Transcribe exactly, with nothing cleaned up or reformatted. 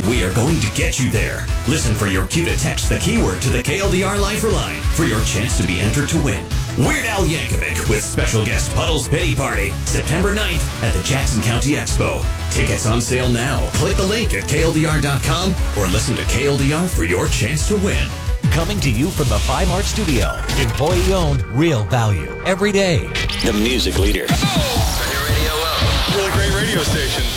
we are going to get you there. Listen for your cue to text the keyword to the K L D R Lifeline for your chance to be entered to win. Weird Al Yankovic with special guest Puddle's Pity Party, September ninth at the Jackson County Expo. Tickets on sale now. Click the link at K L D R dot com or listen to K L D R for your chance to win. Coming to you from the Five Mart Studio. Employee-owned, real value. Every day. The music leader. Oh! Turn your radio up. Really great radio station.